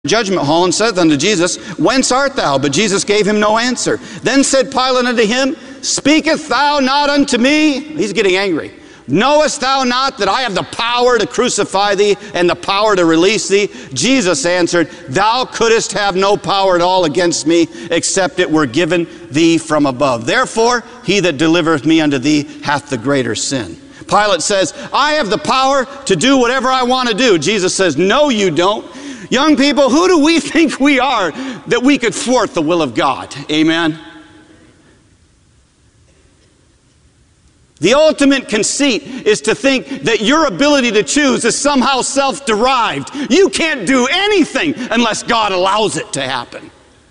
judgment hall, and saith unto Jesus, Whence art thou? But Jesus gave him no answer. Then said Pilate unto him, Speakest thou not unto me? He's getting angry. Knowest thou not that I have the power to crucify thee and the power to release thee? Jesus answered, Thou couldst have no power at all against me, except it were given thee from above. Therefore, he that delivereth me unto thee hath the greater sin. Pilate says, I have the power to do whatever I want to do. Jesus says, no, you don't. Young people, who do we think we are that we could thwart the will of God? Amen. The ultimate conceit is to think that your ability to choose is somehow self-derived. You can't do anything unless God allows it to happen.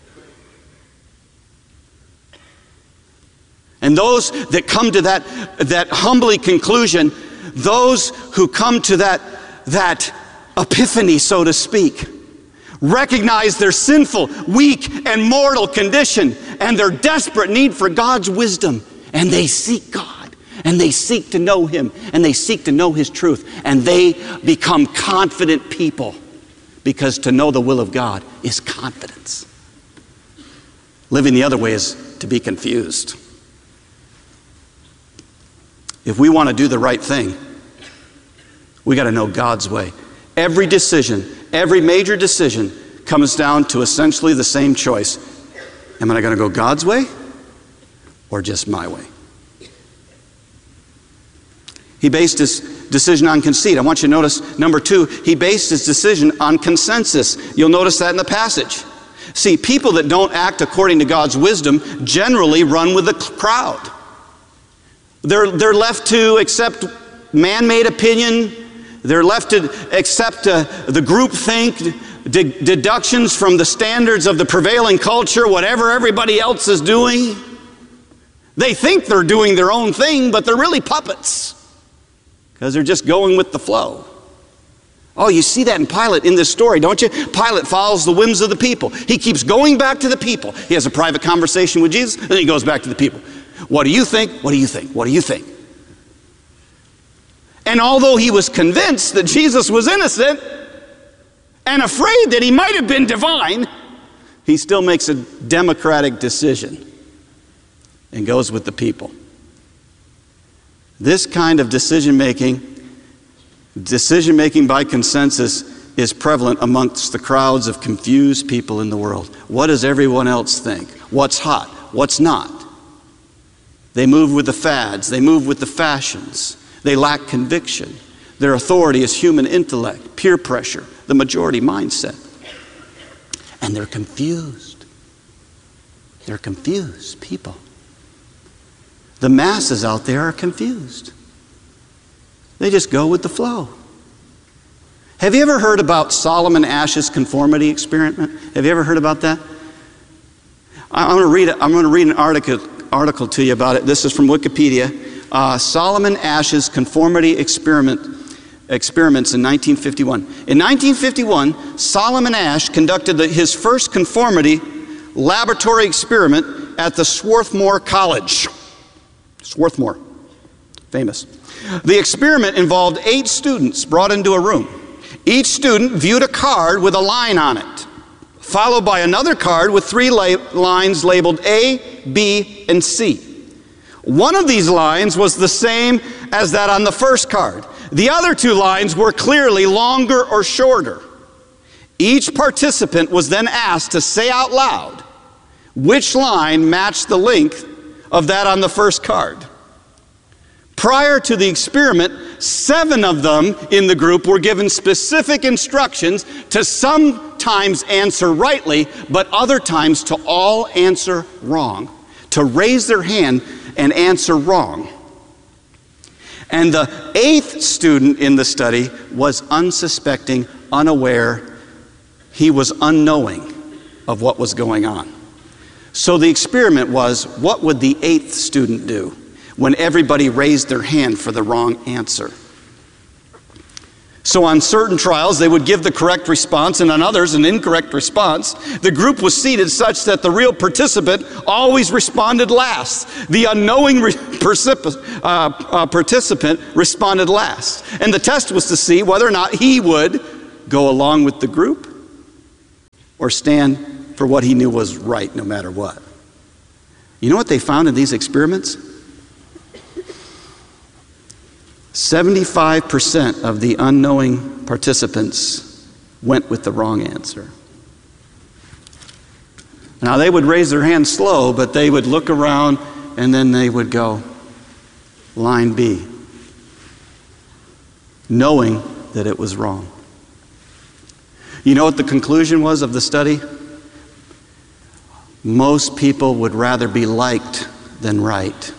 And those that come to that humbly conclusion, those who come to that epiphany, so to speak, recognize their sinful, weak, and mortal condition and their desperate need for God's wisdom. And they seek God, and they seek to know Him, and they seek to know His truth. And they become confident people, because to know the will of God is confidence. Living the other way is to be confused. If we want to do the right thing, we got to know God's way. Every decision, every major decision comes down to essentially the same choice. Am I going to go God's way or just my way? He based his decision on conceit. I want you to notice, number 2, he based his decision on consensus. You'll notice that in the passage. See, people that don't act according to God's wisdom generally run with the crowd. They're left to accept man-made opinion. They're left to accept the groupthink, deductions from the standards of the prevailing culture, whatever everybody else is doing. They think they're doing their own thing, but they're really puppets, because they're just going with the flow. Oh, you see that in Pilate in this story, don't you? Pilate follows the whims of the people. He keeps going back to the people. He has a private conversation with Jesus, and then he goes back to the people. What do you think? What do you think? What do you think? And although he was convinced that Jesus was innocent and afraid that he might have been divine, he still makes a democratic decision and goes with the people. This kind of decision-making by consensus, is prevalent amongst the crowds of confused people in the world. What does everyone else think? What's hot? What's not? They move with the fads. They move with the fashions. They lack conviction. Their authority is human intellect, peer pressure, the majority mindset. And they're confused. They're confused people. The masses out there are confused. They just go with the flow. Have you ever heard about Solomon Ash's conformity experiment? Have you ever heard about that? I'm going to read an article to you about it. This is from Wikipedia. Solomon Ash's conformity experiments in 1951. In 1951, Solomon Ash conducted his first conformity laboratory experiment at the Swarthmore College. Swarthmore, famous. The experiment involved 8 students brought into a room. Each student viewed a card with a line on it, followed by another card with 3 lines labeled A, B, and C. One of these lines was the same as that on the first card. The other 2 lines were clearly longer or shorter. Each participant was then asked to say out loud which line matched the length of that on the first card. Prior to the experiment, 7 of them in the group were given specific instructions to sometimes answer rightly, but other times to all answer wrong, to raise their hand and answer wrong. And the 8th student in the study was unsuspecting, unaware. He was unknowing of what was going on. So the experiment was, what would the 8th student do when everybody raised their hand for the wrong answer? So on certain trials, they would give the correct response, and on others, an incorrect response. The group was seated such that the real participant always responded last. The unknowing participant responded last. And the test was to see whether or not he would go along with the group or stand for what he knew was right no matter what. You know what they found in these experiments? 75% of the unknowing participants went with the wrong answer. Now, they would raise their hand slow, but they would look around and then they would go, line B, knowing that it was wrong. You know what the conclusion was of the study? Most people would rather be liked than right.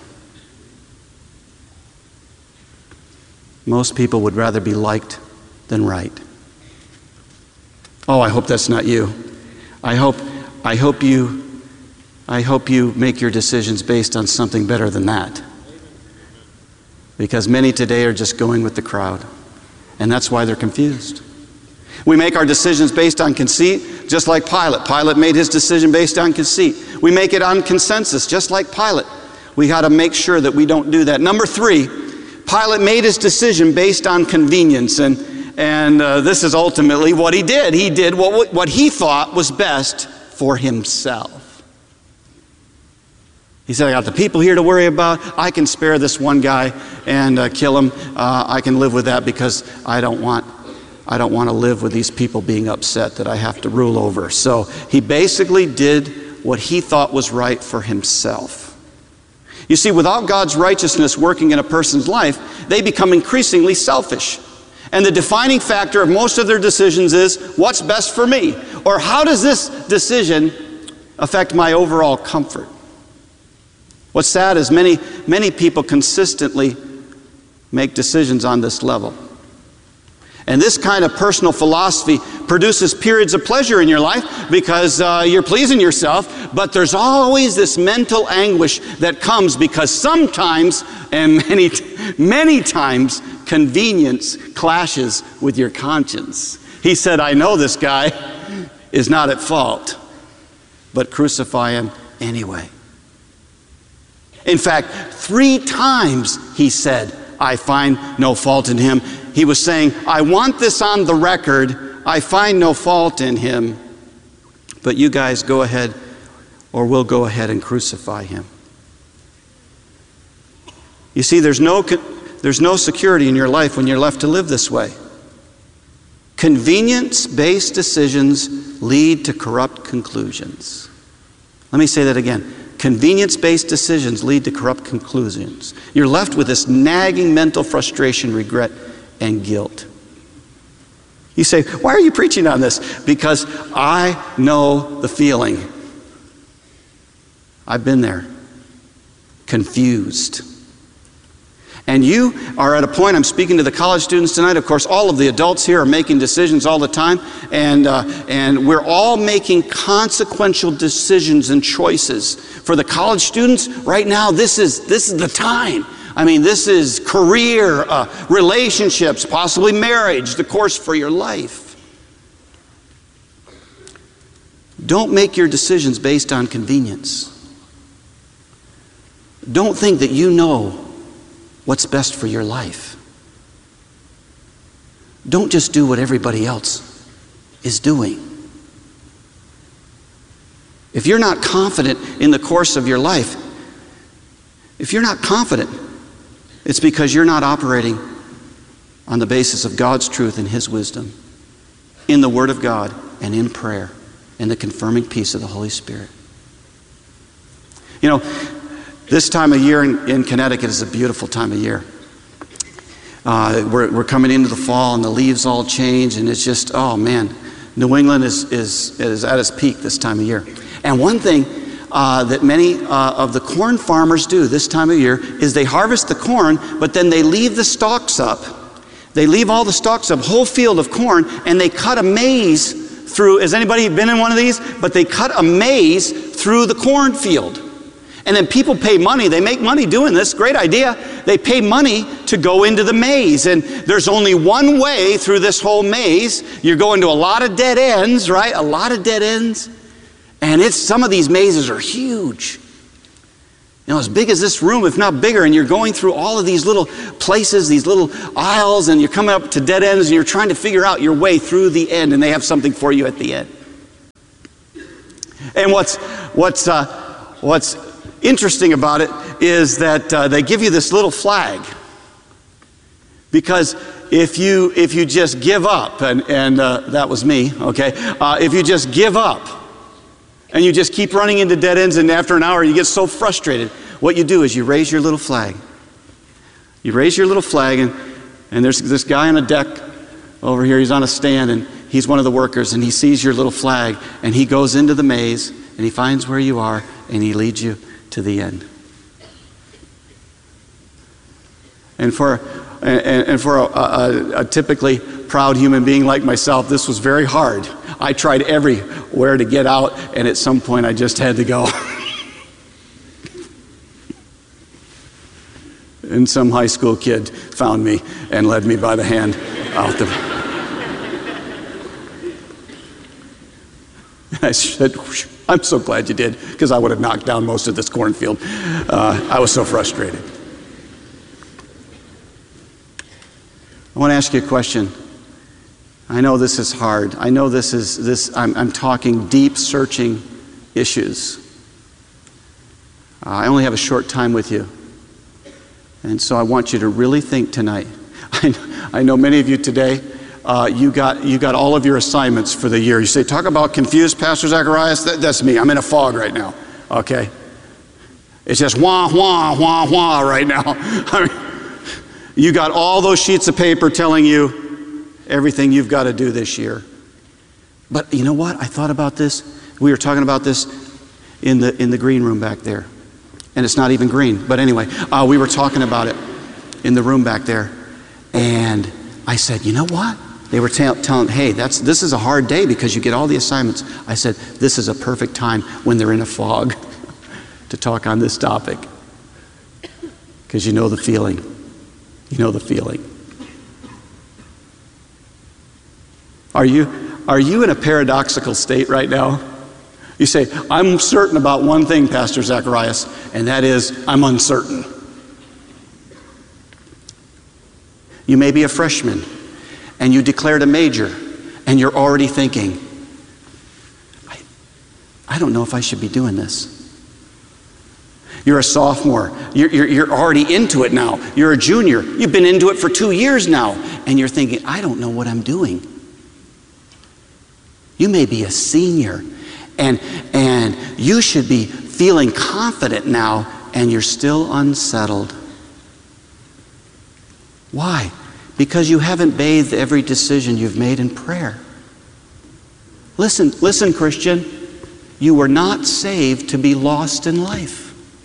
Most people would rather be liked than right. Oh, I hope that's not you. I hope you make your decisions based on something better than that. Because many today are just going with the crowd. And that's why they're confused. We make our decisions based on conceit, just like Pilate. Pilate made his decision based on conceit. We make it on consensus, just like Pilate. We got to make sure that we don't do that. Number 3, Pilate made his decision based on convenience. And this is ultimately what he did. He did what he thought was best for himself. He said, I got the people here to worry about. I can spare this one guy and kill him. I can live with that because I don't want to live with these people being upset that I have to rule over. So he basically did what he thought was right for himself. You see, without God's righteousness working in a person's life, they become increasingly selfish. And the defining factor of most of their decisions is, what's best for me? Or how does this decision affect my overall comfort? What's sad is many people consistently make decisions on this level. And this kind of personal philosophy produces periods of pleasure in your life because you're pleasing yourself, but there's always this mental anguish that comes because sometimes, and many times, convenience clashes with your conscience. He said, I know this guy is not at fault, but crucify him anyway. In fact, 3 times he said, I find no fault in him. He was saying, I want this on the record. I find no fault in him. But you guys go ahead, or we'll go ahead and crucify him. You see, there's no security in your life when you're left to live this way. Convenience-based decisions lead to corrupt conclusions. Let me say that again. Convenience-based decisions lead to corrupt conclusions. You're left with this nagging mental frustration, regret, and guilt. You say, why are you preaching on this? Because I know the feeling. I've been there. Confused. And you are at a point, I'm speaking to the college students tonight. Of course, all of the adults here are making decisions all the time. And we're all making consequential decisions and choices. For the college students, right now, this is the time. I mean, this is career, relationships, possibly marriage, the course for your life. Don't make your decisions based on convenience. Don't think that you know what's best for your life. Don't just do what everybody else is doing. If you're not confident in the course of your life, if you're not confident, it's because you're not operating on the basis of God's truth and His wisdom, in the Word of God and in prayer and the confirming peace of the Holy Spirit. You know, this time of year in Connecticut is a beautiful time of year. We're coming into the fall and the leaves all change and it's just, oh man, New England is at its peak this time of year. And one thing that many of the corn farmers do this time of year is they harvest the corn, but then they leave the stalks up. They leave all the stalks up, whole field of corn, and they cut a maze through. Has anybody been in one of these? But they cut a maze through the cornfield. And then people pay money. They make money doing this. Great idea. They pay money to go into the maze. And there's only one way through this whole maze. You're going to a lot of dead ends, right? A lot of dead ends. And some of these mazes are huge. You know, as big as this room, if not bigger, and you're going through all of these little places, these little aisles, and you're coming up to dead ends, and you're trying to figure out your way through the end, and they have something for you at the end. And what's interesting about it is that they give you this little flag. Because if you just give up, and that was me, okay? If you just give up and you just keep running into dead ends, and after an hour you get so frustrated, what you do is you raise your little flag. You raise your little flag, and there's this guy on a deck over here. He's on a stand, and he's one of the workers, and he sees your little flag, and he goes into the maze, and he finds where you are, and he leads you to the end. And for a typically proud human being like myself, this was very hard. I tried everywhere to get out, and at some point I just had to go. And some high school kid found me and led me by the hand out the... I said, I'm so glad you did, because I would have knocked down most of this cornfield. I was so frustrated. I want to ask you a question. I know this is hard. I know I'm talking deep, searching issues. I only have a short time with you. And so I want you to really think tonight. I know many of you today, you got all of your assignments for the year. You say, talk about confused, Pastor Zacharias. That's me. I'm in a fog right now. Okay? It's just wah, wah, wah, wah right now. I mean, you got all those sheets of paper telling you everything you've got to do this year. But you know what? I thought about this. We were talking about this in the green room back there. And it's not even green. But anyway, we were talking about it in the room back there. And I said, you know what? They were telling, hey, this is a hard day because you get all the assignments. I said, this is a perfect time when they're in a fog to talk on this topic. Because you know the feeling. You know the feeling. Are you in a paradoxical state right now? You say, I'm certain about one thing, Pastor Zacharias, and that is I'm uncertain. You may be a freshman, and you declared a major, and you're already thinking, I don't know if I should be doing this. You're a sophomore. You're already into it now. You're a junior. You've been into it for 2 years now, and you're thinking, I don't know what I'm doing. You may be a senior. And you should be feeling confident now, and you're still unsettled. Why? Because you haven't bathed every decision you've made in prayer. Listen, Christian. You were not saved to be lost in life.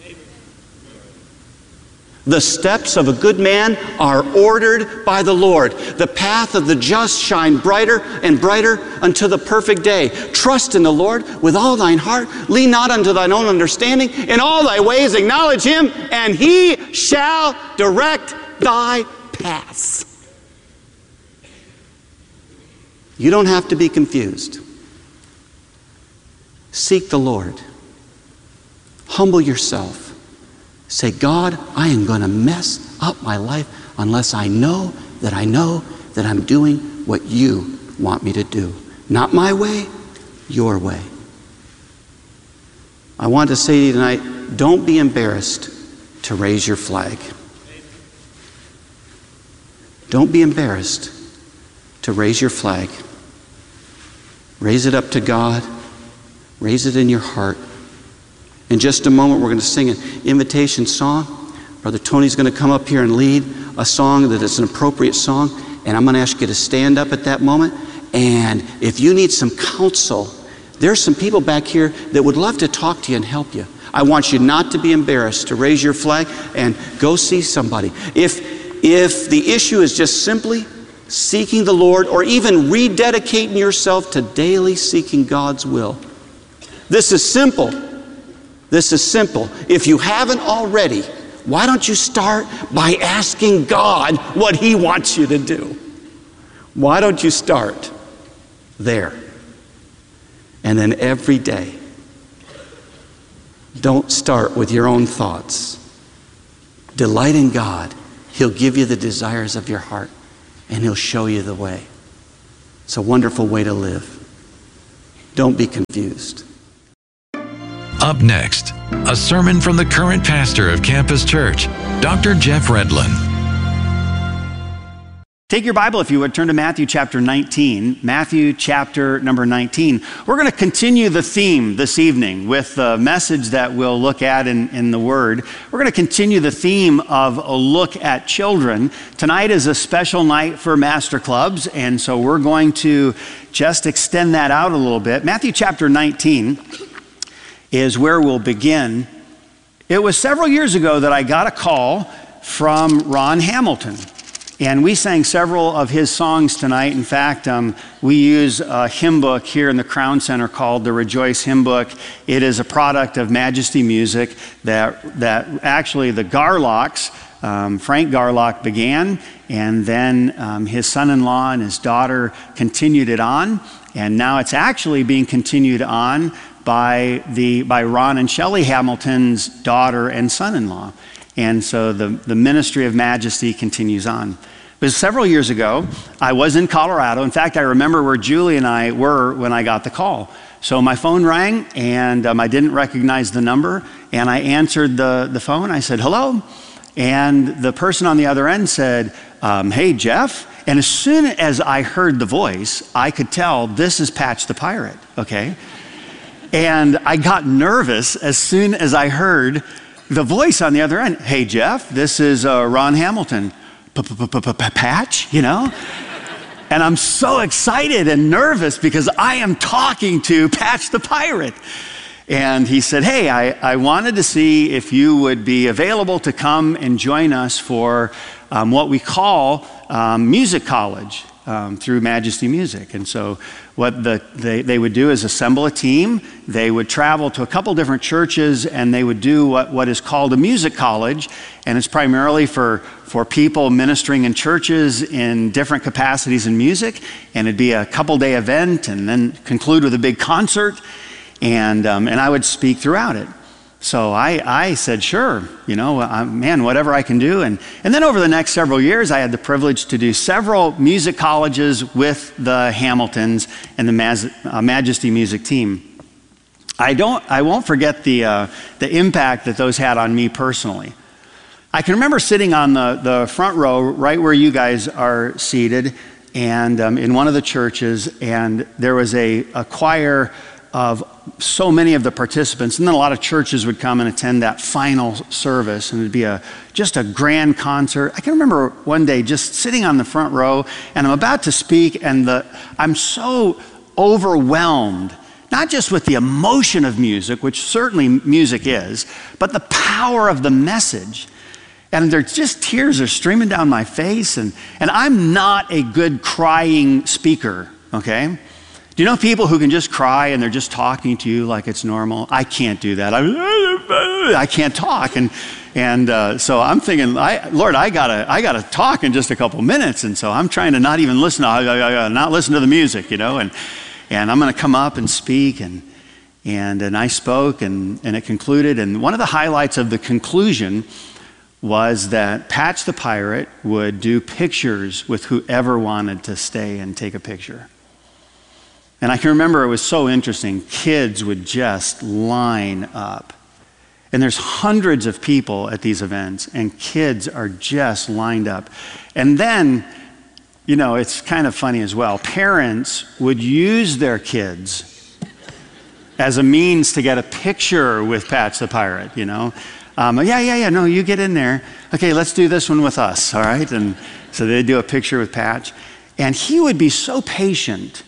The steps of a good man are ordered by the Lord. The path of the just shine brighter and brighter unto the perfect day. Trust in the Lord with all thine heart. Lean not unto thine own understanding. In all thy ways acknowledge him, and he shall direct thy paths. You don't have to be confused. Seek the Lord. Humble yourself. Say, God, I am going to mess up my life unless I know that I'm doing what you want me to do. Not my way, your way. I want to say to you tonight, don't be embarrassed to raise your flag. Don't be embarrassed to raise your flag. Raise it up to God. Raise it in your heart. In just a moment, we're going to sing an invitation song. Brother Tony's going to come up here and lead a song that is an appropriate song. And I'm going to ask you to stand up at that moment. And if you need some counsel, there's some people back here that would love to talk to you and help you. I want you not to be embarrassed, to raise your flag and go see somebody. If the issue is just simply seeking the Lord, or even rededicating yourself to daily seeking God's will, this is simple. This is simple. If you haven't already, why don't you start by asking God what he wants you to do? Why don't you start there? And then every day, don't start with your own thoughts. Delight in God. He'll give you the desires of your heart, and he'll show you the way. It's a wonderful way to live. Don't be confused. Up next, a sermon from the current pastor of Campus Church, Dr. Jeff Redlin. Take your Bible, if you would, turn to Matthew chapter 19. Matthew chapter number 19. We're going to continue the theme this evening with the message that we'll look at in the Word. We're going to continue the theme of a look at children. Tonight is a special night for Master Clubs, and so we're going to just extend that out a little bit. Matthew chapter 19 is where we'll begin. It was several years ago that I got a call from Ron Hamilton. And we sang several of his songs tonight. In fact, we use a hymn book here in the Crown Center called the Rejoice Hymn Book. It is a product of Majesty Music that actually the Garlocks, Frank Garlock began, and then his son-in-law and his daughter continued it on. And now it's actually being continued on by Ron and Shelley Hamilton's daughter and son-in-law. And so the ministry of Majesty continues on. But several years ago, I was in Colorado. In fact, I remember where Julie and I were when I got the call. So my phone rang, and I didn't recognize the number. And I answered the phone. I said, hello. And the person on the other end said, hey, Jeff. And as soon as I heard the voice, I could tell this is Patch the Pirate, okay? And I got nervous as soon as I heard the voice on the other end. Hey, Jeff, this is Ron Hamilton. Patch, you know? And I'm so excited and nervous because I am talking to Patch the Pirate. And he said, hey, I wanted to see if you would be available to come and join us for what we call music college through Majesty Music. And so what they would do is assemble a team. They would travel to a couple different churches, and they would do what is called a music college. And it's primarily for people ministering in churches in different capacities in music. And it'd be a couple-day event and then conclude with a big concert. And I would speak throughout it. So I said, sure, man, whatever I can do. And then over the next several years, I had the privilege to do several music colleges with the Hamiltons and the Majesty Music team. I won't forget the impact that those had on me personally. I can remember sitting on the front row, right where you guys are seated, and in one of the churches, and there was a choir of so many of the participants, and then a lot of churches would come and attend that final service, and it'd be just a grand concert. I can remember one day just sitting on the front row, and I'm about to speak, and I'm so overwhelmed, not just with the emotion of music, which certainly music is, but the power of the message. And there's just tears are streaming down my face, and I'm not a good crying speaker, okay? Do you know people who can just cry and they're just talking to you like it's normal? I can't do that. I can't talk. And so I'm thinking, Lord, I gotta talk in just a couple minutes. And so I'm trying to not even listen, not listen to the music, and I'm going to come up and speak. And I spoke, and it concluded. And one of the highlights of the conclusion was that Patch the Pirate would do pictures with whoever wanted to stay and take a picture. And I can remember it was so interesting. Kids would just line up. And there's hundreds of people at these events, and kids are just lined up. And then, it's kind of funny as well. Parents would use their kids as a means to get a picture with Patch the Pirate, no, you get in there. Okay, let's do this one with us, all right? And so they'd do a picture with Patch. And he would be so patient.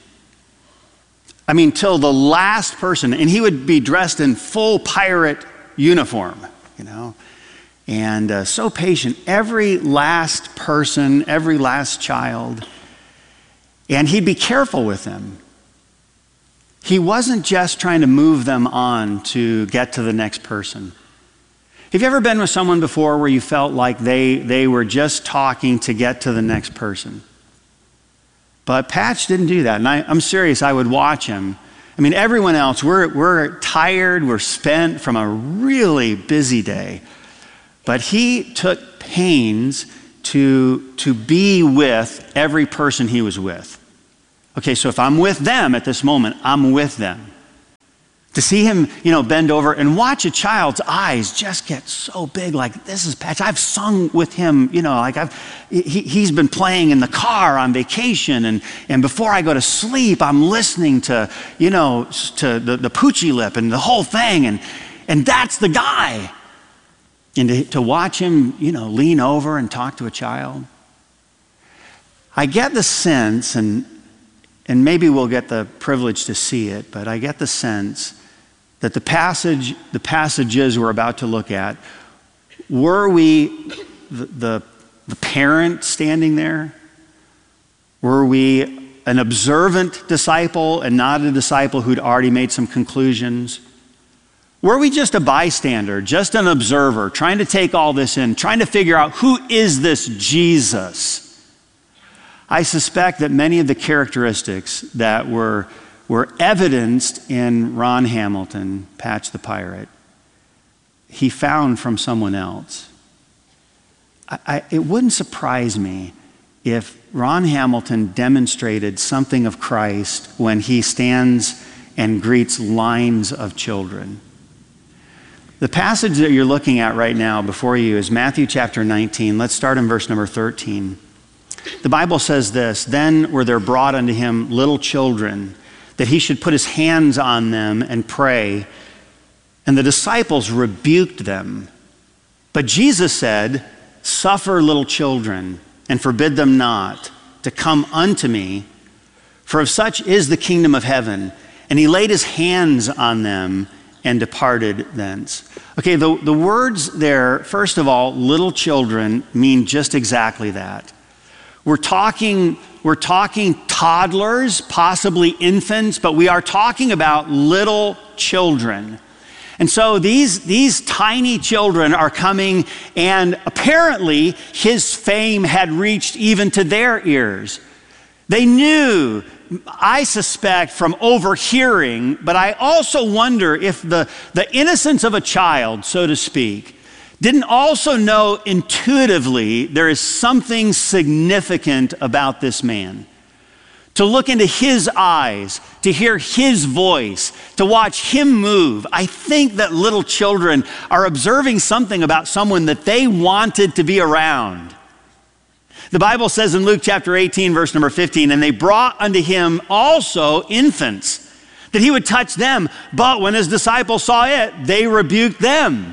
Till the last person, and he would be dressed in full pirate uniform, and so patient. Every last person, every last child, and he'd be careful with them. He wasn't just trying to move them on to get to the next person. Have you ever been with someone before where you felt like they were just talking to get to the next person? But Patch didn't do that. And I'm serious, I would watch him. Everyone else, we're tired, we're spent from a really busy day. But he took pains to be with every person he was with. Okay, so if I'm with them at this moment, I'm with them. To see him, bend over and watch a child's eyes just get so big, like, this is Patrick. I've sung with him, he's been playing in the car on vacation, and before I go to sleep, I'm listening to, to the Poochie Lip and the whole thing, and that's the guy. And to watch him, lean over and talk to a child. I get the sense, and maybe we'll get the privilege to see it, but I get the sense that the passages we're about to look at, were we the parent standing there? Were we an observant disciple and not a disciple who'd already made some conclusions? Were we just a bystander, just an observer, trying to take all this in, trying to figure out who is this Jesus? I suspect that many of the characteristics that were evidenced in Ron Hamilton, Patch the Pirate, he found from someone else. It wouldn't surprise me if Ron Hamilton demonstrated something of Christ when he stands and greets lines of children. The passage that you're looking at right now before you is Matthew chapter 19. Let's start in verse number 13. The Bible says this, "Then were there brought unto him little children, that he should put his hands on them and pray. And the disciples rebuked them. But Jesus said, Suffer little children, and forbid them not to come unto me, for of such is the kingdom of heaven. And he laid his hands on them and departed thence." Okay, the words there, first of all, little children, mean just exactly that. We're talking toddlers, possibly infants, but we are talking about little children. And so these tiny children are coming, and apparently his fame had reached even to their ears. They knew, I suspect, from overhearing, but I also wonder if the innocence of a child, so to speak, didn't also know intuitively there is something significant about this man. To look into his eyes, to hear his voice, to watch him move. I think that little children are observing something about someone that they wanted to be around. The Bible says in Luke chapter 18, verse number 15, "And they brought unto him also infants, that he would touch them. But when his disciples saw it, they rebuked them."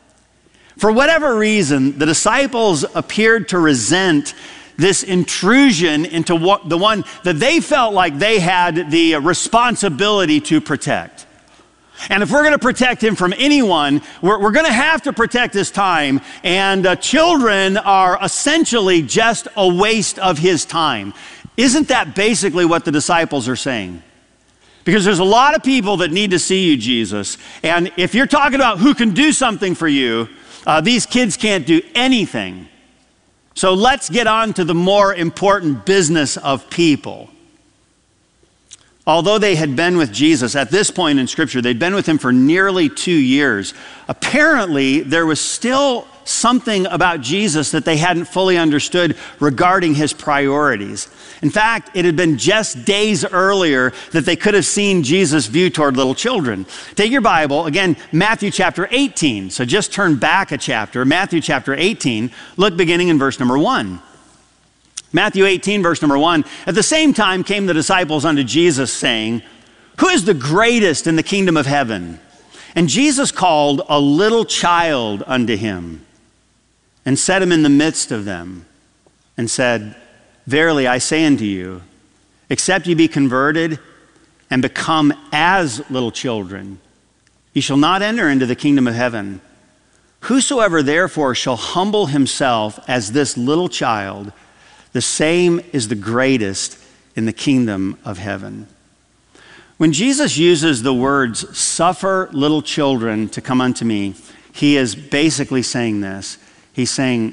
For whatever reason, the disciples appeared to resent this intrusion into the one that they felt like they had the responsibility to protect. And if we're going to protect him from anyone, we're going to have to protect his time. And children are essentially just a waste of his time. Isn't that basically what the disciples are saying? Because there's a lot of people that need to see you, Jesus. And if you're talking about who can do something for you, these kids can't do anything. So let's get on to the more important business of people. Although they had been with Jesus at this point in Scripture, they'd been with him for nearly 2 years. Apparently, there was still something about Jesus that they hadn't fully understood regarding his priorities. In fact, it had been just days earlier that they could have seen Jesus' view toward little children. Take your Bible, again, Matthew chapter 18. So just turn back a chapter, Matthew chapter 18, look beginning in verse number 1. Matthew 18, verse number 1, "At the same time came the disciples unto Jesus, saying, Who is the greatest in the kingdom of heaven? And Jesus called a little child unto him, and set him in the midst of them, and said, Verily I say unto you, except ye be converted and become as little children, ye shall not enter into the kingdom of heaven. Whosoever therefore shall humble himself as this little child, the same is the greatest in the kingdom of heaven." When Jesus uses the words, "Suffer little children to come unto me," he is basically saying this. He's saying,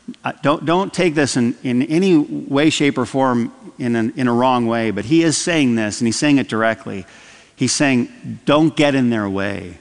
don't take this in any way, shape, or form in a wrong way, but he is saying this, and he's saying it directly. He's saying, don't get in their way.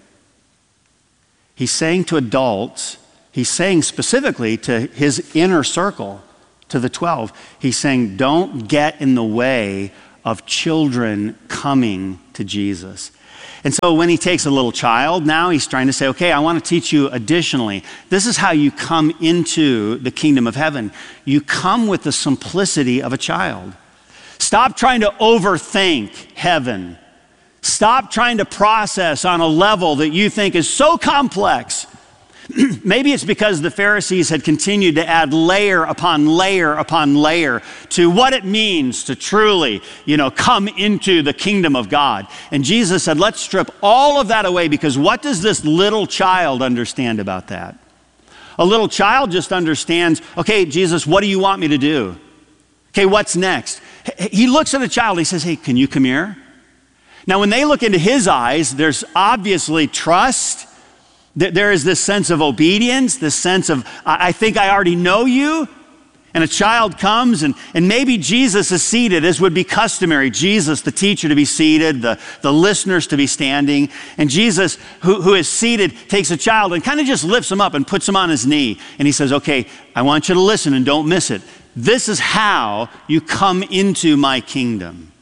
He's saying to adults, he's saying specifically to his inner circle, to the 12, he's saying, don't get in the way of children coming to Jesus. And so when he takes a little child, now he's trying to say, okay, I want to teach you additionally. This is how you come into the kingdom of heaven. You come with the simplicity of a child. Stop trying to overthink heaven. Stop trying to process on a level that you think is so complex. Maybe it's because the Pharisees had continued to add layer upon layer upon layer to what it means to truly, come into the kingdom of God. And Jesus said, let's strip all of that away, because what does this little child understand about that? A little child just understands, okay, Jesus, what do you want me to do? Okay, what's next? He looks at a child, he says, hey, can you come here? Now, when they look into his eyes, there's obviously trust. There is this sense of obedience, this sense of, I think I already know you. And a child comes, and maybe Jesus is seated, as would be customary. Jesus, the teacher, to be seated, the listeners to be standing. And Jesus, who is seated, takes a child and kind of just lifts him up and puts him on his knee. And he says, okay, I want you to listen and don't miss it. This is how you come into my kingdom.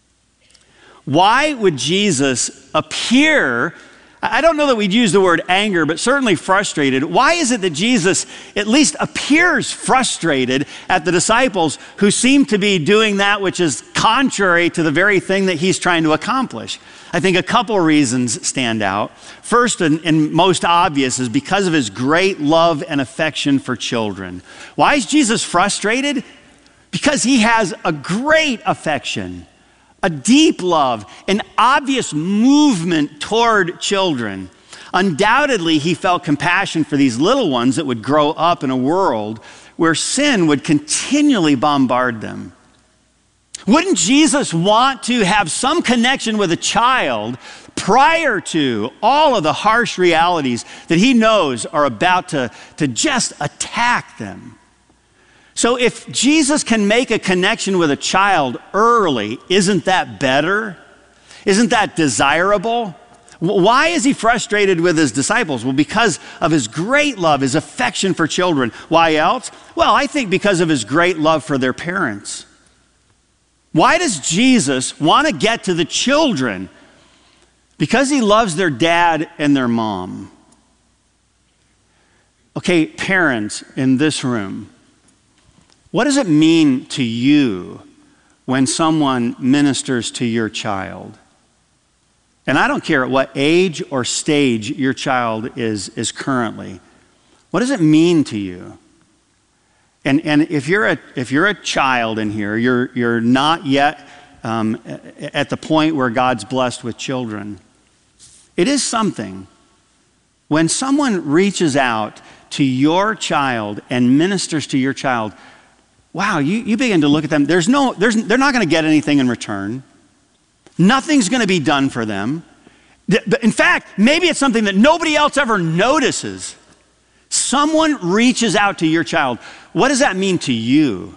Why would Jesus appear, I don't know that we'd use the word anger, but certainly frustrated. Why is it that Jesus at least appears frustrated at the disciples who seem to be doing that which is contrary to the very thing that he's trying to accomplish? I think a couple reasons stand out. First and most obvious is because of his great love and affection for children. Why is Jesus frustrated? Because he has a great affection, a deep love, an obvious movement toward children. Undoubtedly, he felt compassion for these little ones that would grow up in a world where sin would continually bombard them. Wouldn't Jesus want to have some connection with a child prior to all of the harsh realities that he knows are about to just attack them? So if Jesus can make a connection with a child early, isn't that better? Isn't that desirable? Why is he frustrated with his disciples? Well, because of his great love, his affection for children. Why else? Well, I think because of his great love for their parents. Why does Jesus want to get to the children? Because he loves their dad and their mom. Okay, parents in this room, what does it mean to you when someone ministers to your child? And I don't care at what age or stage your child is currently. What does it mean to you? And if you're a child in here, you're not yet at the point where God's blessed with children. It is something when someone reaches out to your child and ministers to your child. Wow, you begin to look at them. They're not going to get anything in return. Nothing's going to be done for them. In fact, maybe it's something that nobody else ever notices. Someone reaches out to your child. What does that mean to you?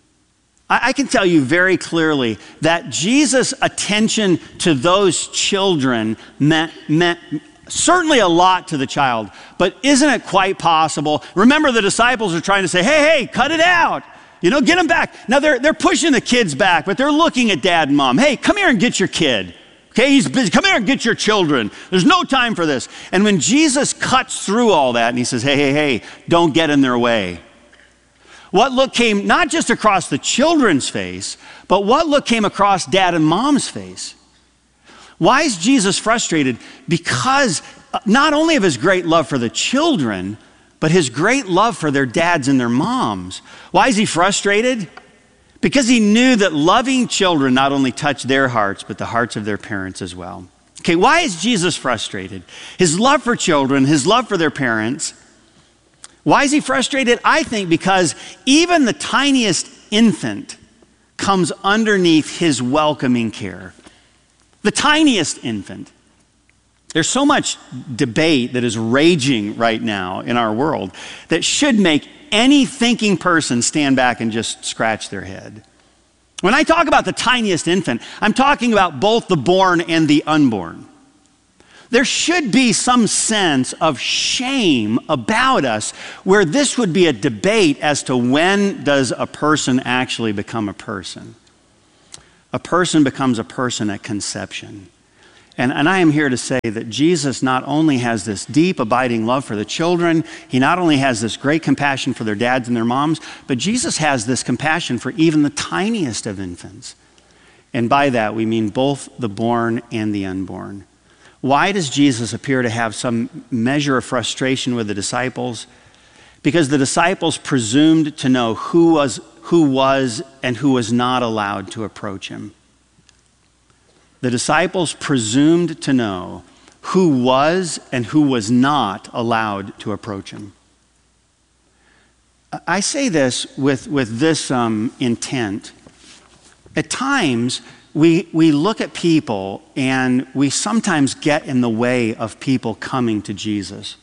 I can tell you very clearly that Jesus' attention to those children meant certainly a lot to the child, but isn't it quite possible? Remember, the disciples are trying to say, hey, cut it out. Get them back. Now they're pushing the kids back, but they're looking at dad and mom. Hey, come here and get your kid. Okay, he's busy. Come here and get your children. There's no time for this. And when Jesus cuts through all that and he says, hey, don't get in their way. What look came not just across the children's face, but what look came across dad and mom's face? Why is Jesus frustrated? Because not only of his great love for the children, but his great love for their dads and their moms. Why is he frustrated? Because he knew that loving children not only touched their hearts, but the hearts of their parents as well. Okay, why is Jesus frustrated? His love for children, his love for their parents. Why is he frustrated? I think because even the tiniest infant comes underneath his welcoming care. The tiniest infant. There's so much debate that is raging right now in our world that should make any thinking person stand back and just scratch their head. When I talk about the tiniest infant, I'm talking about both the born and the unborn. There should be some sense of shame about us where this would be a debate as to when does a person actually become a person. A person becomes a person at conception. And I am here to say that Jesus not only has this deep, abiding love for the children, he not only has this great compassion for their dads and their moms, but Jesus has this compassion for even the tiniest of infants. And by that, we mean both the born and the unborn. Why does Jesus appear to have some measure of frustration with the disciples? Because the disciples presumed to know who was and who was not allowed to approach him. The disciples presumed to know who was and who was not allowed to approach him. I say this with this intent. At times, we look at people and we sometimes get in the way of people coming to Jesus.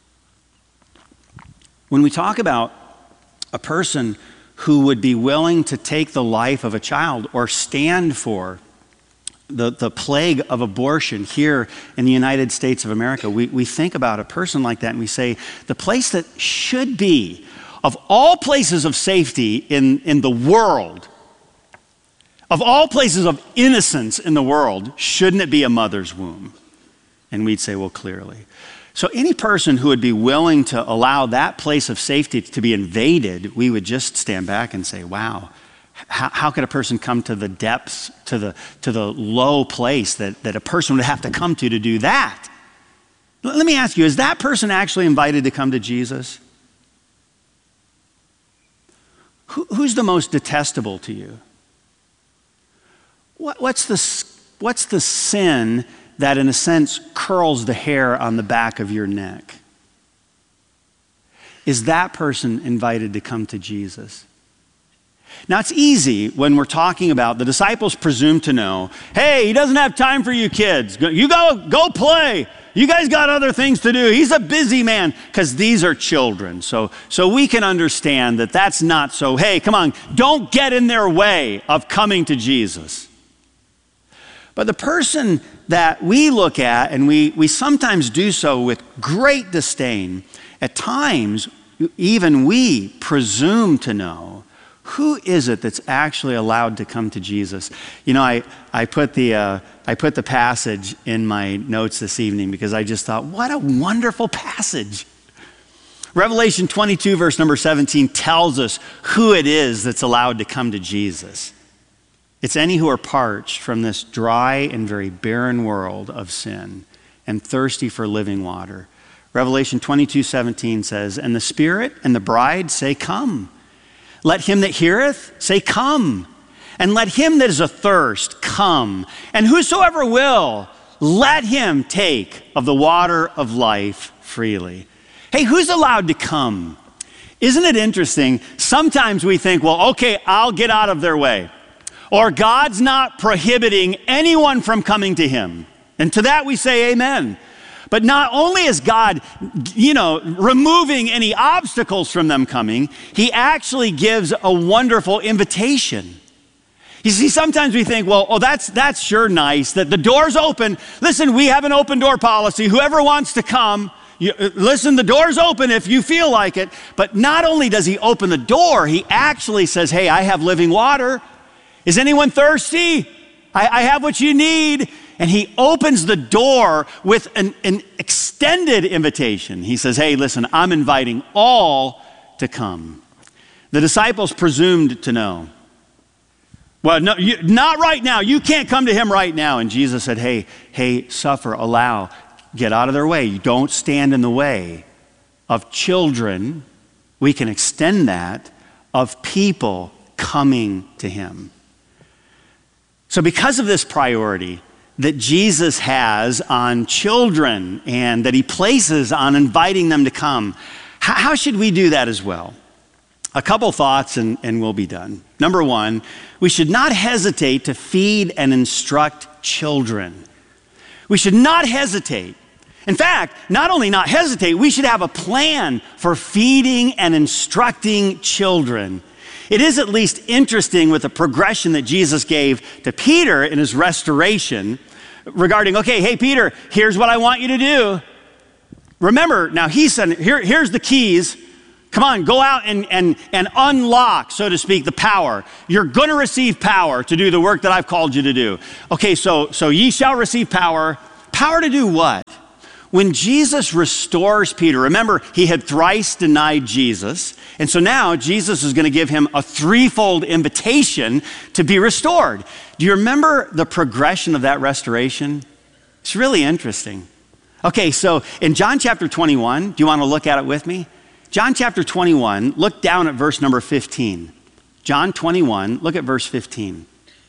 When we talk about a person who would be willing to take the life of a child or stand for the plague of abortion here in the United States of America, we think about a person like that and we say, the place that should be, of all places of safety in the world, of all places of innocence in the world, shouldn't it be a mother's womb? And we'd say, well, clearly. So any person who would be willing to allow that place of safety to be invaded, we would just stand back and say, wow, how could a person come to the depths, to the low place that a person would have to come to do that? Let me ask you, is that person actually invited to come to Jesus? Who's the most detestable to you? What's the sin that in a sense curls the hair on the back of your neck? Is that person invited to come to Jesus? Now, it's easy when we're talking about the disciples presume to know, hey, he doesn't have time for you kids. You go play. You guys got other things to do. He's a busy man, because these are children. So we can understand that that's not so, hey, come on, don't get in their way of coming to Jesus. But the person that we look at, and we sometimes do so with great disdain, at times, even we presume to know, who is it that's actually allowed to come to Jesus? You know, I put the passage in my notes this evening because I just thought, what a wonderful passage. Revelation 22, verse number 17, tells us who it is that's allowed to come to Jesus. It's any who are parched from this dry and very barren world of sin and thirsty for living water. Revelation 22:17 says, and the Spirit and the bride say, come. Let him that heareth say, come. And let him that is athirst come. And whosoever will, let him take of the water of life freely. Hey, who's allowed to come? Isn't it interesting? Sometimes we think, well, okay, I'll get out of their way. Or God's not prohibiting anyone from coming to him. And to that we say amen. But not only is God, removing any obstacles from them coming, he actually gives a wonderful invitation. You see, sometimes we think, well, that's sure nice that the door's open. Listen, we have an open door policy. Whoever wants to come, listen, the door's open if you feel like it. But not only does he open the door, he actually says, hey, I have living water. Is anyone thirsty? I have what you need. And he opens the door with an extended invitation. He says, hey, listen, I'm inviting all to come. The disciples presumed to know. Well, no, not right now. You can't come to him right now. And Jesus said, hey, suffer, allow, get out of their way. You don't stand in the way of children. We can extend that of people coming to him. So because of this priority that Jesus has on children and that he places on inviting them to come, how should we do that as well? A couple thoughts and we'll be done. Number one, we should not hesitate to feed and instruct children. We should not hesitate. In fact, not only not hesitate, we should have a plan for feeding and instructing children. It is at least interesting with the progression that Jesus gave to Peter in his restoration regarding, okay, hey, Peter, here's what I want you to do. Remember, now he said, here's the keys. Come on, go out and unlock, so to speak, the power. You're going to receive power to do the work that I've called you to do. Okay, so ye shall receive power. Power to do what? When Jesus restores Peter, remember, he had thrice denied Jesus. And so now Jesus is going to give him a threefold invitation to be restored. Do you remember the progression of that restoration? It's really interesting. Okay, so in John chapter 21, do you want to look at it with me? John chapter 21, look down at verse number 15. John 21, look at verse 15.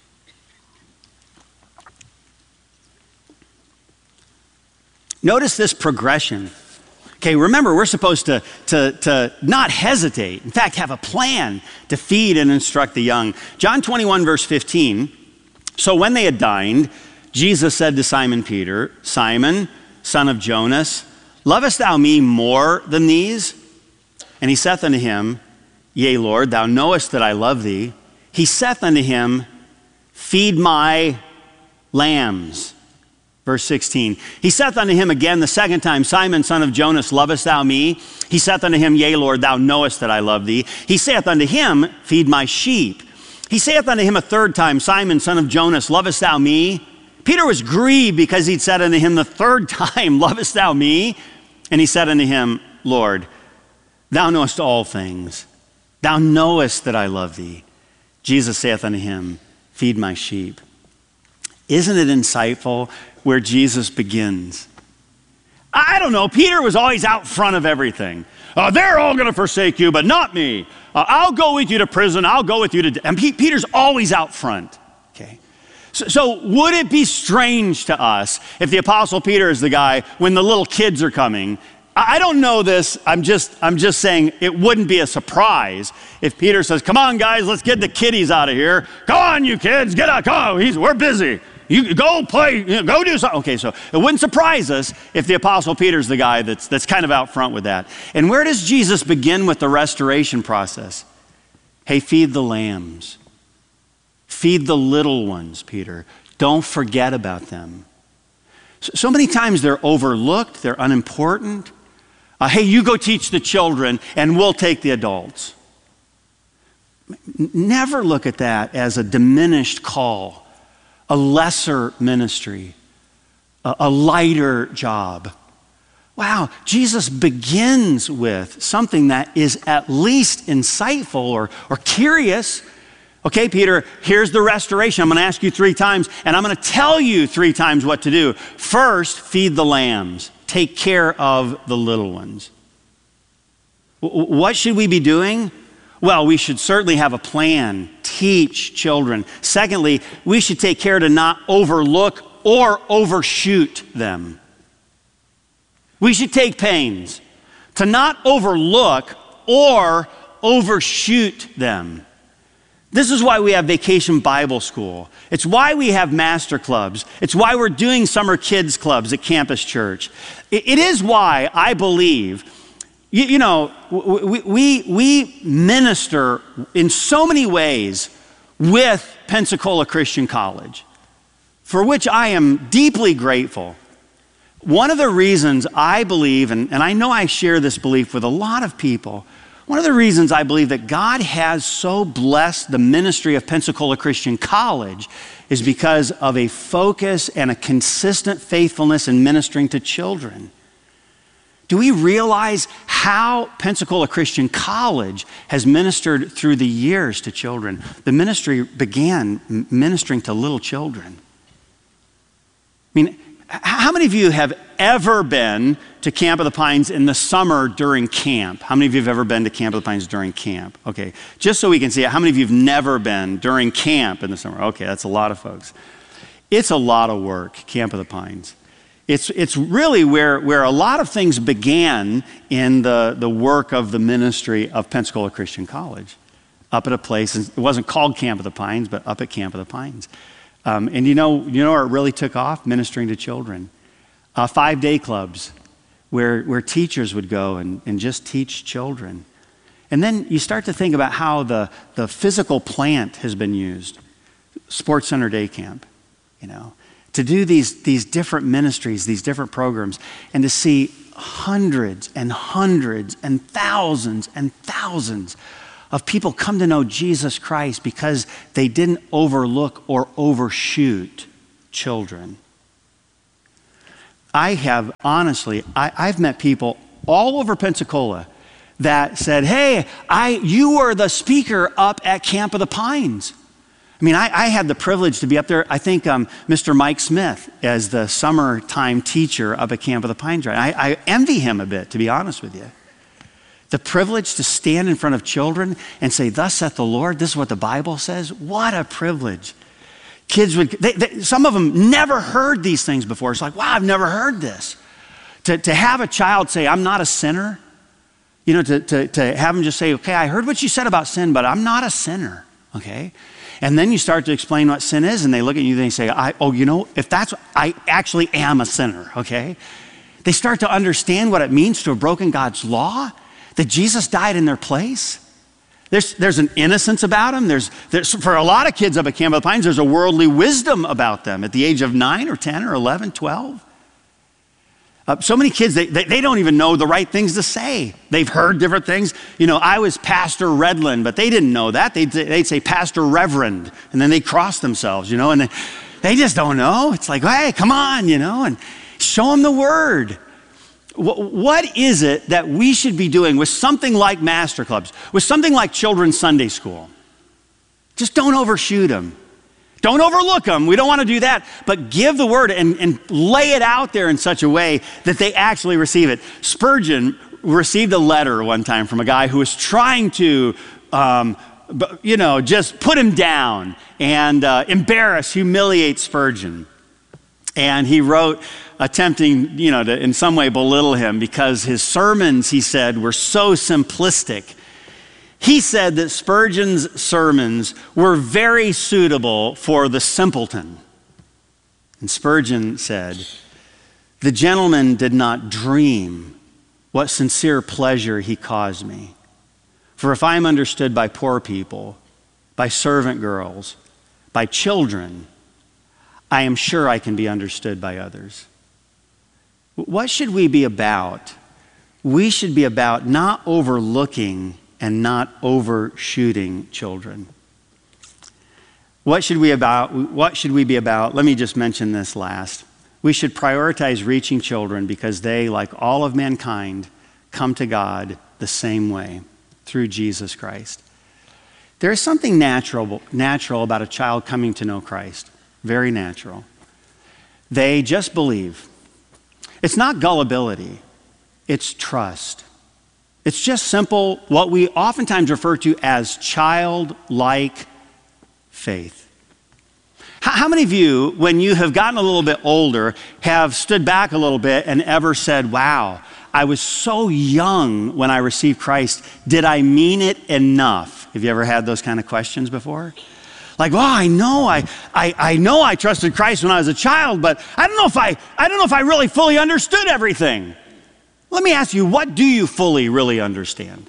Notice this progression. Okay, remember, we're supposed to not hesitate. In fact, have a plan to feed and instruct the young. John 21, verse 15. So when they had dined, Jesus said to Simon Peter, Simon, son of Jonas, lovest thou me more than these? And he saith unto him, Yea, Lord, thou knowest that I love thee. He saith unto him, Feed my lambs. Verse 16, he saith unto him again the second time, Simon, son of Jonas, lovest thou me? He saith unto him, Yea, Lord, thou knowest that I love thee. He saith unto him, Feed my sheep. He saith unto him a third time, Simon, son of Jonas, lovest thou me? Peter was grieved because he'd said unto him the third time, Lovest thou me? And he said unto him, Lord, thou knowest all things. Thou knowest that I love thee. Jesus saith unto him, Feed my sheep. Isn't it insightful where Jesus begins? I don't know, Peter was always out front of everything. They're all going to forsake you, but not me. I'll go with you to prison. I'll go with you to... And Peter's always out front, okay? So would it be strange to us if the Apostle Peter is the guy when the little kids are coming? I don't know this. I'm just saying it wouldn't be a surprise if Peter says, come on, guys, let's get the kiddies out of here. Come on, you kids, get out. Come on, we're busy. You go play, go do something. Okay, so it wouldn't surprise us if the Apostle Peter's the guy that's kind of out front with that. And where does Jesus begin with the restoration process? Hey, feed the lambs. Feed the little ones, Peter. Don't forget about them. So many times they're overlooked, they're unimportant. Hey, you go teach the children and we'll take the adults. Never look at that as a diminished call. A lesser ministry, a lighter job. Wow, Jesus begins with something that is at least insightful or curious. Okay, Peter, here's the restoration. I'm going to ask you 3 times, and I'm going to tell you 3 times what to do. First, feed the lambs. Take care of the little ones. What should we be doing? Well, we should certainly have a plan, teach children. Secondly, we should take care to not overlook or overshoot them. We should take pains to not overlook or overshoot them. This is why we have Vacation Bible School. It's why we have master clubs. It's why we're doing summer kids clubs at Campus Church. It is why I believe we minister in so many ways with Pensacola Christian College, for which I am deeply grateful. One of the reasons I believe, and I know I share this belief with a lot of people, one of the reasons I believe that God has so blessed the ministry of Pensacola Christian College is because of a focus and a consistent faithfulness in ministering to children. Do we realize how Pensacola Christian College has ministered through the years to children? The ministry began ministering to little children. I mean, how many of you have ever been to Camp of the Pines in the summer during camp? How many of you have ever been to Camp of the Pines during camp? Okay, just so we can see it, how many of you have never been during camp in the summer? Okay, that's a lot of folks. It's a lot of work, Camp of the Pines. It's really where a lot of things began in the work of the ministry of Pensacola Christian College, up at a place, it wasn't called Camp of the Pines, but up at Camp of the Pines. And you know where it really took off? Ministering to children. 5-day clubs where teachers would go and just teach children. And then you start to think about how the physical plant has been used. Sports Center Day Camp, to do these different ministries, these different programs, and to see hundreds and hundreds and thousands of people come to know Jesus Christ because they didn't overlook or overshoot children. I've met people all over Pensacola that said, hey, you were the speaker up at Camp of the Pines. I mean, I had the privilege to be up there. I think Mr. Mike Smith as the summertime teacher up at Camp of the Pines. I envy him a bit, to be honest with you. The privilege to stand in front of children and say, thus saith the Lord, this is what the Bible says. What a privilege. Kids some of them never heard these things before. It's like, wow, I've never heard this. To have a child say, I'm not a sinner, to have them just say, okay, I heard what you said about sin, but I'm not a sinner, okay? And then you start to explain what sin is, and they look at you and they say, I actually am a sinner, okay? They start to understand what it means to have broken God's law, that Jesus died in their place. There's an innocence about them. There's for a lot of kids up at Camp of the Pines, there's a worldly wisdom about them at the age of 9 or 10 or 11, 12. So many kids, they don't even know the right things to say. They've heard different things. I was Pastor Redland, but they didn't know that. They'd say Pastor Reverend, and then they cross themselves, and they just don't know. It's like, hey, come on, and show them the word. What is it that we should be doing with something like Master Clubs, with something like Children's Sunday School? Just don't overshoot them. Don't overlook them. We don't want to do that. But give the word and lay it out there in such a way that they actually receive it. Spurgeon received a letter one time from a guy who was trying to, just put him down and humiliate Spurgeon. And he wrote attempting, to in some way belittle him because his sermons, he said, were so simplistic. He said that Spurgeon's sermons were very suitable for the simpleton. And Spurgeon said, the gentleman did not dream what sincere pleasure he caused me. For if I am understood by poor people, by servant girls, by children, I am sure I can be understood by others. What should we be about? We should be about not overlooking and not overshooting children. What should we be about? Let me just mention this last. We should prioritize reaching children because they, like all of mankind, come to God the same way, through Jesus Christ. There is something natural about a child coming to know Christ. Very natural. They just believe. It's not gullibility. It's trust. It's just simple, what we oftentimes refer to as childlike faith. How many of you, when you have gotten a little bit older, have stood back a little bit and ever said, wow, I was so young when I received Christ. Did I mean it enough? Have you ever had those kind of questions before? Like, well, I know I trusted Christ when I was a child, but I don't know if I really fully understood everything. Let me ask you, what do you fully really understand?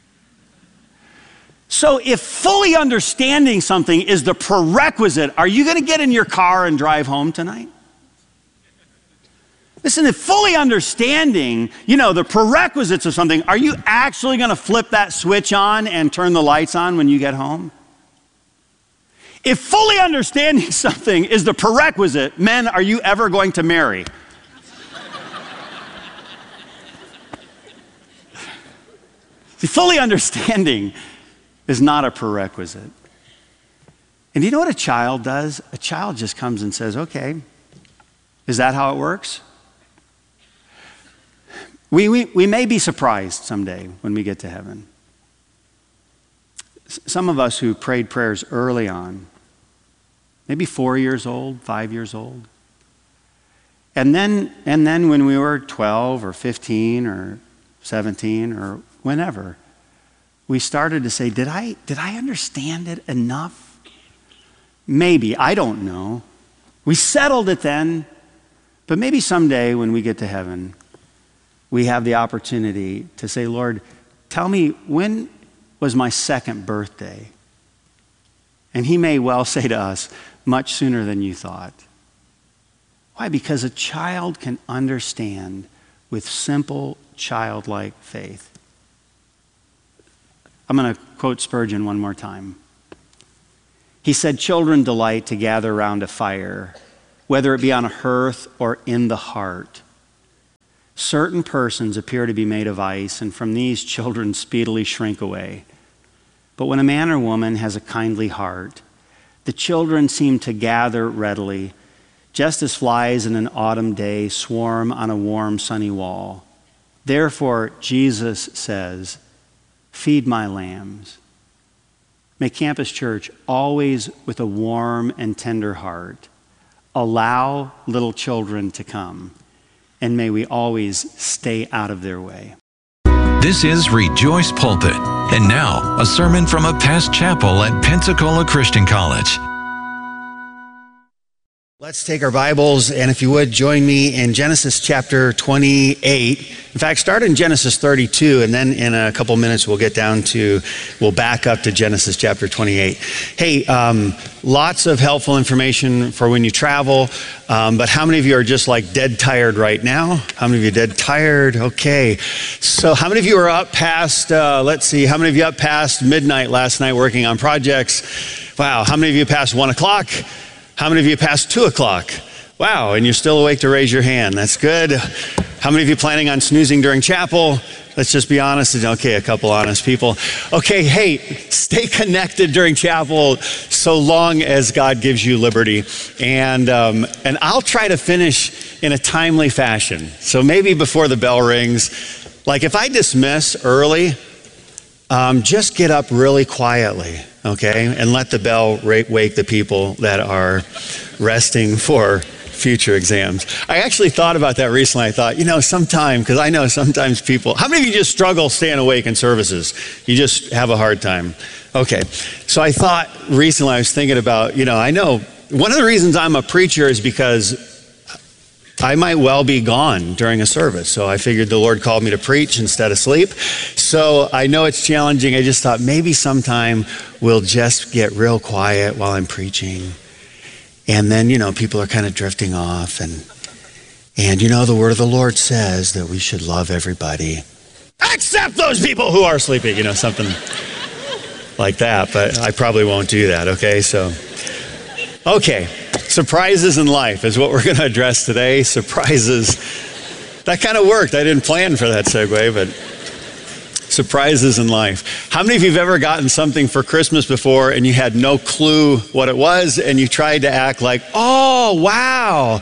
So if fully understanding something is the prerequisite, are you going to get in your car and drive home tonight? Listen, if fully understanding, the prerequisites of something, are you actually going to flip that switch on and turn the lights on when you get home? If fully understanding something is the prerequisite, men, are you ever going to marry? See, fully understanding is not a prerequisite. And you know what a child does? A child just comes and says, okay, is that how it works? We may be surprised someday when we get to heaven. Some of us who prayed prayers early on, maybe 4 years old, 5 years old. And then when we were 12 or 15 or 17 or whenever, we started to say, did I understand it enough? Maybe, I don't know. We settled it then, but maybe someday when we get to heaven, we have the opportunity to say, Lord, tell me, when was my second birthday? And he may well say to us, much sooner than you thought. Why? Because a child can understand with simple, childlike faith. I'm going to quote Spurgeon one more time. He said, "Children delight to gather around a fire, whether it be on a hearth or in the heart. Certain persons appear to be made of ice, and from these children speedily shrink away. But when a man or woman has a kindly heart, the children seem to gather readily, just as flies in an autumn day swarm on a warm sunny wall. Therefore, Jesus says, 'Feed my lambs.'" May Campus Church, always with a warm and tender heart, allow little children to come, and may we always stay out of their way. This is Rejoice Pulpit. And now, a sermon from a past chapel at Pensacola Christian College. Let's take our Bibles, and if you would, join me in Genesis chapter 28. In fact, start in Genesis 32, and then in a couple minutes we'll back up to Genesis chapter 28. Hey, lots of helpful information for when you travel, but how many of you are just like dead tired right now? How many of you are dead tired? Okay. So how many of you are up past, how many of you up past midnight last night working on projects? Wow. How many of you past 1 o'clock? How many of you past 2 o'clock? Wow, and you're still awake to raise your hand. That's good. How many of you planning on snoozing during chapel? Let's just be honest. Okay, a couple honest people. Okay, hey, stay connected during chapel so long as God gives you liberty. And I'll try to finish in a timely fashion. So maybe before the bell rings, like if I dismiss early, just get up really quietly. Okay, and let the bell wake the people that are resting for future exams. I actually thought about that recently. I thought, because I know sometimes people, how many of you just struggle staying awake in services? You just have a hard time. Okay, so I thought recently, I was thinking about, I know one of the reasons I'm a preacher is because I might well be gone during a service. So I figured the Lord called me to preach instead of sleep. So I know it's challenging. I just thought maybe sometime we'll just get real quiet while I'm preaching. And then, people are kind of drifting off. And the word of the Lord says that we should love everybody, except those people who are sleeping, something like that. But I probably won't do that, okay? Okay. Surprises in life is what we're going to address today. Surprises. That kind of worked. I didn't plan for that segue, but surprises in life. How many of you have ever gotten something for Christmas before and you had no clue what it was and you tried to act like, oh, wow.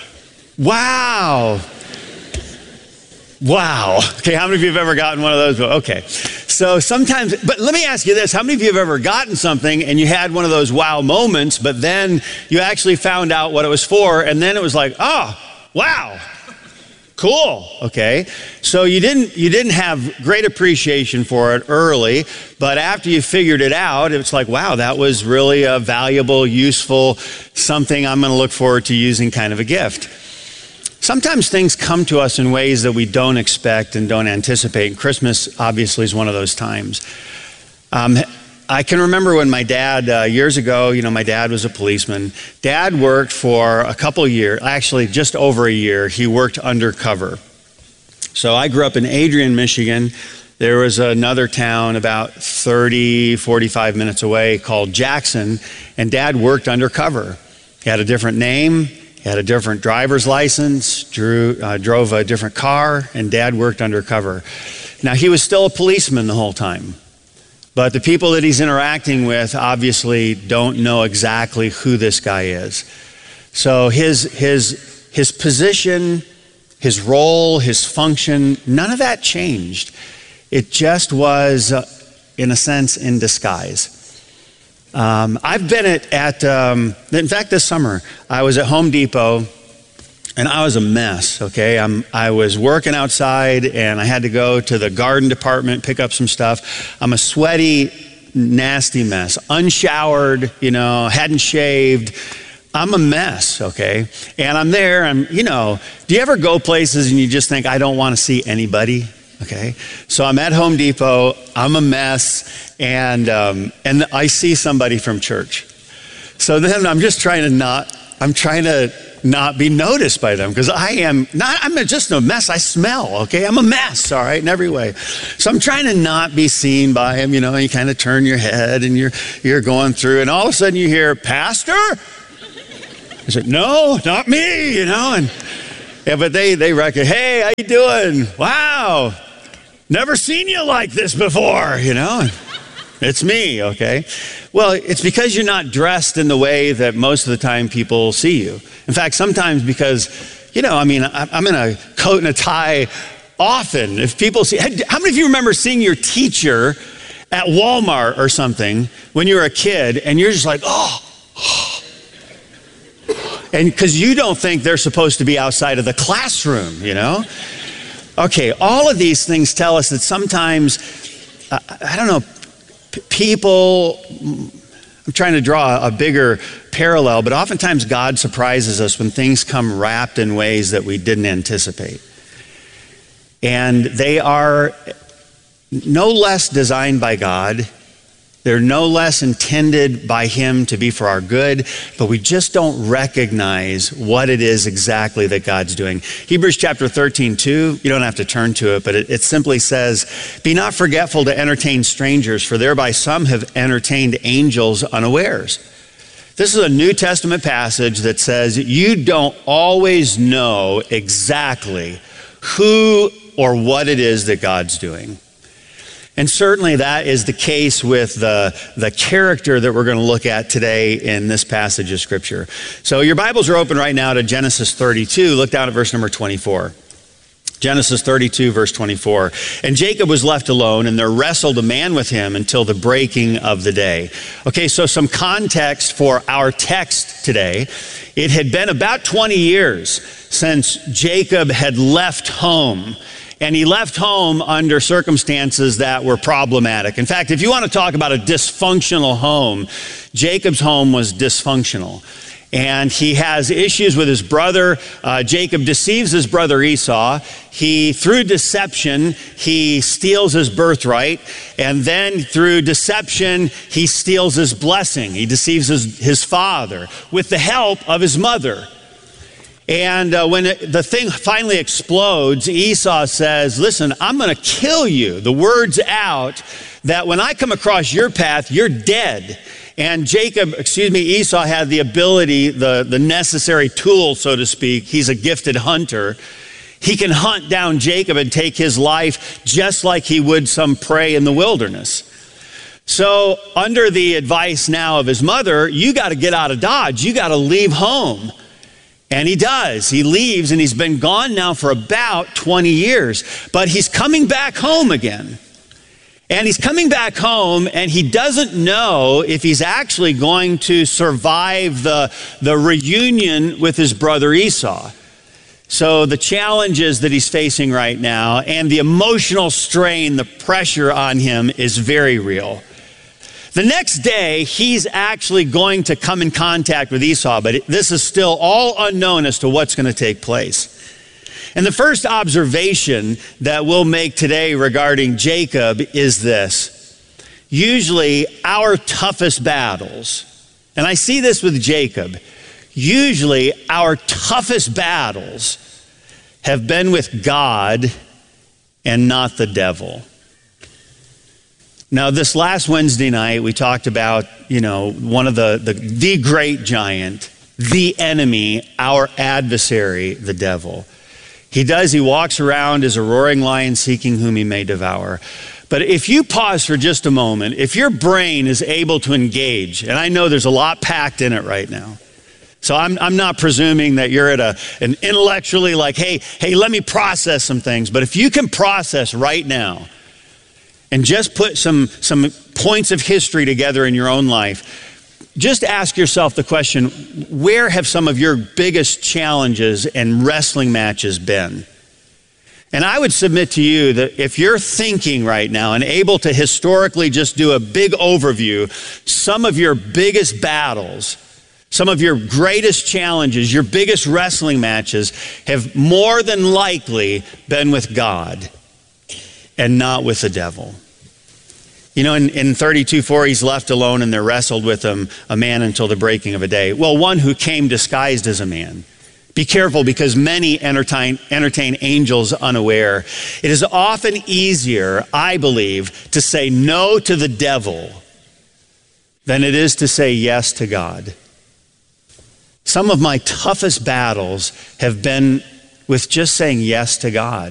Okay, how many of you have ever gotten one of those? Okay. So sometimes, but let me ask you this. How many of you have ever gotten something and you had one of those wow moments, but then you actually found out what it was for, and then it was like, oh, wow, cool, okay? So you didn't have great appreciation for it early, but after you figured it out, it's like, wow, that was really a valuable, useful, something I'm going to look forward to using kind of a gift. Sometimes things come to us in ways that we don't expect and don't anticipate. And Christmas obviously is one of those times. I can remember when my dad, years ago, my dad was a policeman. Dad worked for a couple years, actually just over a year, he worked undercover. So I grew up in Adrian, Michigan. There was another town about 30, 45 minutes away called Jackson, and Dad worked undercover. He had a different name. He had a different driver's license, drove a different car, and Dad worked undercover. Now, he was still a policeman the whole time, but the people that he's interacting with obviously don't know exactly who this guy is. So his position, his role, his function, none of that changed. It just was, in a sense, in disguise. I've been in fact, this summer, I was at Home Depot, and I was a mess, okay? I was working outside, and I had to go to the garden department, pick up some stuff. I'm a sweaty, nasty mess, unshowered, hadn't shaved. I'm a mess, okay? And I'm there, do you ever go places and you just think, I don't want to see anybody? Okay, so I'm at Home Depot, I'm a mess, and I see somebody from church. So then I'm just trying to not be noticed by them, because I'm just a mess. I smell, okay? I'm a mess, all right, in every way. So I'm trying to not be seen by them, and you kind of turn your head and you're going through, and all of a sudden you hear, "Pastor?" I said, "No, not me," and yeah, but they reckon, "Hey, how you doing? Wow, never seen you like this before," It's me, okay? Well, it's because you're not dressed in the way that most of the time people see you. In fact, sometimes because, I'm in a coat and a tie often. If people see, how many of you remember seeing your teacher at Walmart or something when you were a kid, and you're just like, oh. And because you don't think they're supposed to be outside of the classroom, Okay, all of these things tell us that sometimes, people, I'm trying to draw a bigger parallel, but oftentimes God surprises us when things come wrapped in ways that we didn't anticipate. And they are no less designed by God. They're no less intended by Him to be for our good, but we just don't recognize what it is exactly that God's doing. Hebrews chapter 13:2, you don't have to turn to it, but it simply says, "Be not forgetful to entertain strangers, for thereby some have entertained angels unawares." This is a New Testament passage that says you don't always know exactly who or what it is that God's doing. And certainly that is the case with the character that we're going to look at today in this passage of Scripture. So your Bibles are open right now to Genesis 32. Look down at verse number 24. Genesis 32, verse 24. "And Jacob was left alone, and there wrestled a man with him until the breaking of the day." Okay, so some context for our text today. It had been about 20 years since Jacob had left home. And he left home under circumstances that were problematic. In fact, if you want to talk about a dysfunctional home, Jacob's home was dysfunctional. And he has issues with his brother. Jacob deceives his brother Esau. Through deception, he steals his birthright. And then through deception, he steals his blessing. He deceives his father with the help of his mother. And when the thing finally explodes, Esau says, "Listen, I'm going to kill you." The word's out that when I come across your path, you're dead. And Esau had the ability, the necessary tool, so to speak. He's a gifted hunter. He can hunt down Jacob and take his life just like he would some prey in the wilderness. So under the advice now of his mother, you got to get out of Dodge. You got to leave home. And he does. He leaves, and he's been gone now for about 20 years. But he's coming back home again. And he's coming back home, and he doesn't know if he's actually going to survive the reunion with his brother Esau. So the challenges that he's facing right now and the emotional strain, the pressure on him is very real. The next day, he's actually going to come in contact with Esau, but this is still all unknown as to what's going to take place. And the first observation that we'll make today regarding Jacob is this. Usually, our toughest battles, and I see this with Jacob, usually our toughest battles have been with God and not the devil. Now, this last Wednesday night, we talked about, one of the great giant, the enemy, our adversary, the devil. He walks around as a roaring lion seeking whom he may devour. But if you pause for just a moment, if your brain is able to engage, and I know there's a lot packed in it right now, so I'm not presuming that you're at an intellectually like, hey, let me process some things. But if you can process right now, and just put some points of history together in your own life, just ask yourself the question, where have some of your biggest challenges and wrestling matches been? And I would submit to you that if you're thinking right now and able to historically just do a big overview, some of your biggest battles, some of your greatest challenges, your biggest wrestling matches have more than likely been with God and not with the devil. In 32:4, he's left alone, and there wrestled with him a man until the breaking of a day. Well, one who came disguised as a man. Be careful, because many entertain angels unaware. It is often easier, I believe, to say no to the devil than it is to say yes to God. Some of my toughest battles have been with just saying yes to God.